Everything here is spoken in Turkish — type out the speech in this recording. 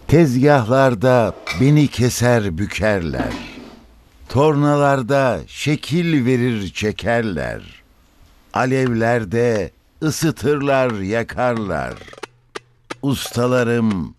Tezgahlarda beni keser bükerler. Tornalarda şekil verir çekerler. Alevlerde ısıtırlar yakarlar. Ustalarım